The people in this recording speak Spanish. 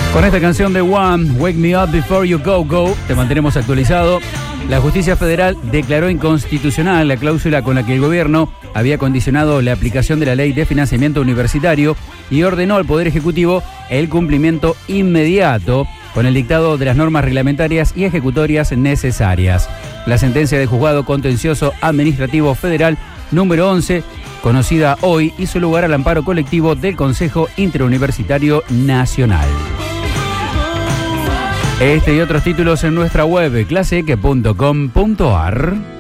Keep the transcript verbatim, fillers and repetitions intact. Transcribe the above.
Con esta canción de One, Wake Me Up Before You Go Go, te mantenemos actualizado. La Justicia Federal declaró inconstitucional la cláusula con la que el gobierno había condicionado la aplicación de la Ley de Financiamiento Universitario y ordenó al Poder Ejecutivo el cumplimiento inmediato con el dictado de las normas reglamentarias y ejecutorias necesarias. La sentencia del Juzgado Contencioso Administrativo Federal número once, conocida hoy, hizo lugar al amparo colectivo del Consejo Interuniversitario Nacional. Este y otros títulos en nuestra web, claseque punto com punto ar.